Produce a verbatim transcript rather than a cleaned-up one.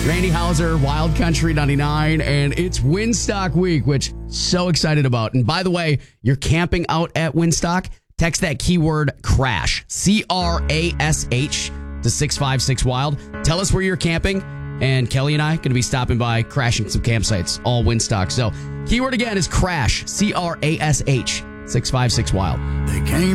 Randy Hauser, Wild Country ninety-nine, and it's Windstock Week, which so excited about. And by the way, you're camping out at Windstock, text that keyword CRASH, C R A S H, to six five six wild. Tell us where you're camping, and Kelly and I are going to be stopping by, crashing some campsites, all Windstock. So keyword again is CRASH, C R A S H, six five six wild. They came